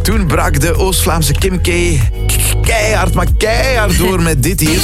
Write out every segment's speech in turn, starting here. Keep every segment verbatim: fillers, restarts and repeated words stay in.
Toen brak de Oost-Vlaamse Kim K keihard, maar keihard door met dit hier.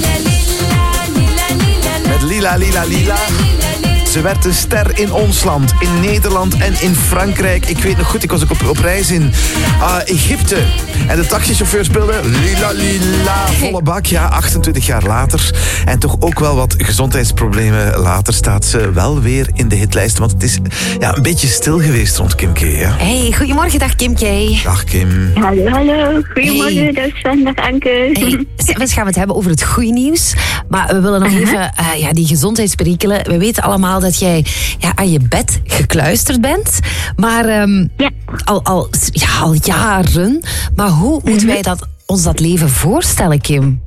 Met Lila Lila Lila. Ze werd een ster in ons land, in Nederland en in Frankrijk. Ik weet nog goed, ik was ook op, op reis in uh, Egypte. En de taxichauffeur speelde Lila Lila, volle bak. Ja, achtentwintig jaar later. En toch ook wel wat gezondheidsproblemen later staat ze wel weer in de hitlijsten. Want het is ja, een beetje stil geweest rond Kim K. Ja? Hey, goedemorgen, dag Kim K. Dag Kim. Hallo, hallo. Goedemorgen, hey. Dag Sven, dag Anke. Hey, we gaan het hebben over het goede nieuws. Maar we willen nog uh-huh. even uh, ja, die gezondheidsperikelen. We weten allemaal dat jij ja, aan je bed gekluisterd bent. Maar um, ja. al, al, ja, al jaren. Maar hoe moeten mm-hmm. wij dat, ons dat leven voorstellen, Kim?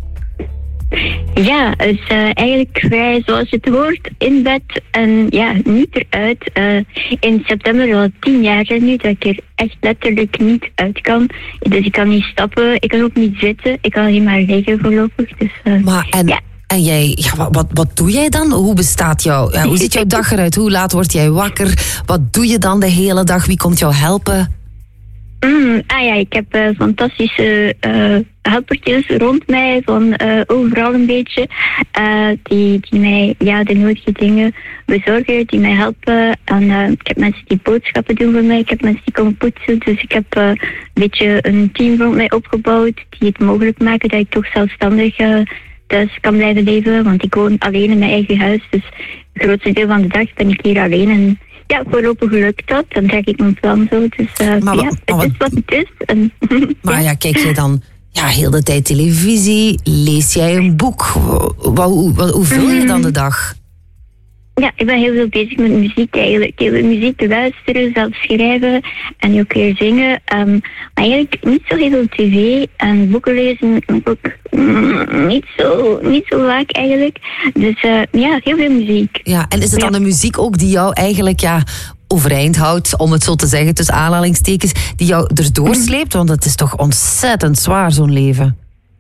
Ja, dus uh, eigenlijk vrij zoals je het hoort, in bed en ja, niet eruit. Uh, in september al tien jaar zijn nu dat ik er echt letterlijk niet uit kan. Dus ik kan niet stappen, ik kan ook niet zitten, ik kan alleen maar liggen voorlopig. Dus, uh, maar en... Ja. En jij, ja, wat, wat, wat doe jij dan? Hoe bestaat jouw, ja, hoe ziet jouw dag eruit? Hoe laat word jij wakker? Wat doe je dan de hele dag? Wie komt jou helpen? Mm, ah ja, ik heb uh, fantastische uh, helpertjes rond mij, van uh, overal een beetje. Uh, die, die mij ja, de nodige dingen bezorgen, die mij helpen. En, uh, ik heb mensen die boodschappen doen voor mij. Ik heb mensen die komen poetsen. Dus ik heb uh, een beetje een team rond mij opgebouwd die het mogelijk maken dat ik toch zelfstandig... Uh, thuis kan blijven leven, want ik woon alleen in mijn eigen huis. Dus het grootste deel van de dag ben ik hier alleen. En ja, voorlopig lukt dat. Dan trek ik mijn plan zo. Dus uh, maar, ja, het maar, is wat het is. En, maar ja. ja, kijk je dan ja, heel de tijd televisie? Lees jij een boek? Hoe, hoe, hoe, hoe vul je dan de dag? Ja, ik ben heel veel bezig met muziek eigenlijk. Heel veel muziek luisteren, zelf schrijven en ook weer zingen. Um, maar eigenlijk niet zo heel veel tv en boeken lezen ook mm, niet, zo, niet zo vaak eigenlijk. Dus uh, ja, heel veel muziek. Ja, en is het dan de muziek ook die jou eigenlijk ja, overeind houdt, om het zo te zeggen, tussen aanhalingstekens, die jou er doorsleept? Want het is toch ontzettend zwaar, zo'n leven.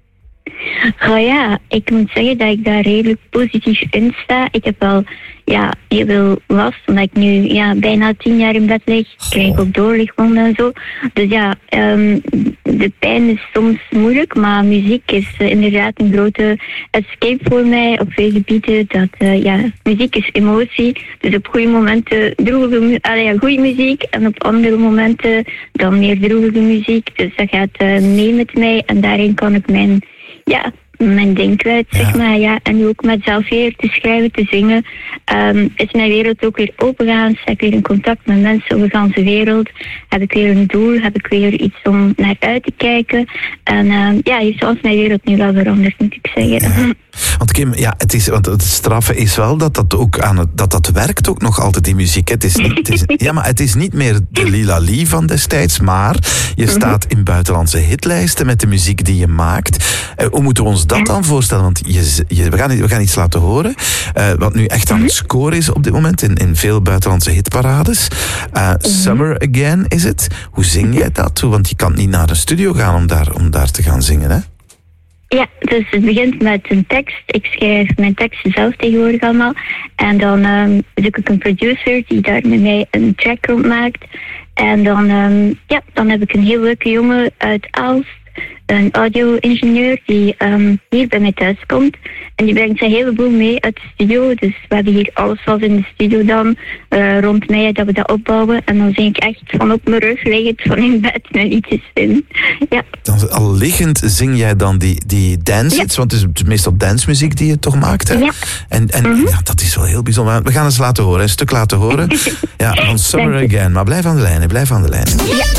Oh ja, ik moet zeggen dat ik daar redelijk positief in sta. Ik heb wel ja, heel veel last, omdat ik nu ja, bijna tien jaar in bed lig. Ik krijg ook doorlichtwonden en zo. Dus ja, um, de pijn is soms moeilijk, maar muziek is uh, inderdaad een grote escape voor mij op veel gebieden. Dat, uh, ja, muziek is emotie. Dus op goede momenten droevige, mu- allee, ja, goede muziek en op andere momenten dan meer droevige muziek. Dus dat gaat uh, mee met mij en daarin kan ik mijn... Ja, mijn ding kwijt, zeg ja. maar. Ja. En nu ook met zelf weer te schrijven, te zingen, um, is mijn wereld ook weer opengegaan. Sta ik weer in contact met mensen over de hele wereld. Heb ik weer een doel, heb ik weer iets om naar uit te kijken. En uh, ja, zoals mijn wereld nu wel veranderd, moet ik zeggen. Ja. Want Kim, ja, het, is, want het straffe is wel dat dat ook aan het, dat dat werkt ook nog altijd, die muziek. Het is niet, het is, ja, maar het is niet meer de Lila Lee van destijds, maar je mm-hmm. staat in buitenlandse hitlijsten met de muziek die je maakt. Uh, hoe moeten we ons dat dan voorstellen? Want je, je, we, gaan, we gaan iets laten horen, uh, wat nu echt aan het scoren is op dit moment in, in veel buitenlandse hitparades. Uh, mm-hmm. Summer Again is het. Hoe zing jij dat? Want je kan niet naar de studio gaan om daar, om daar te gaan zingen, hè? Ja, dus het begint met een tekst. Ik schrijf mijn teksten zelf tegenwoordig allemaal. En dan um, zoek ik een producer die daar met mij een track rond maakt. En dan, um, ja, dan heb ik een heel leuke jongen uit Aalst, een audio-ingenieur die um, hier bij mij thuis komt. En die brengt zijn heleboel mee uit de studio. Dus we hebben hier alles zoals in de studio dan, uh, rond mij, dat we dat opbouwen. En dan zing ik echt van op mijn rug liggend van in bed mijn liedjes in. Ja. Dan, al liggend zing jij dan die, die dance hits, ja. Want het is meestal dancemuziek die je toch maakt, hè? Ja. En, en mm-hmm. ja, dat is wel heel bijzonder. We gaan eens laten horen, een stuk laten horen. Ja, van Summer Again. Maar blijf aan de lijn, blijf aan de lijn. Ja.